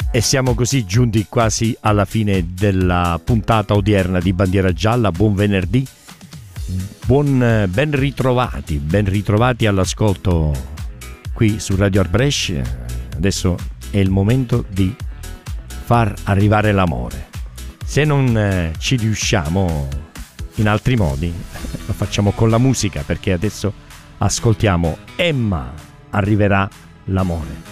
E siamo così giunti quasi alla fine della puntata odierna di Bandiera Gialla. Buon venerdì, ben ritrovati all'ascolto qui su Radio Arbresh. Adesso è il momento di far arrivare l'amore. Se non ci riusciamo in altri modi, lo facciamo con la musica, perché adesso ascoltiamo Emma, arriverà l'amore.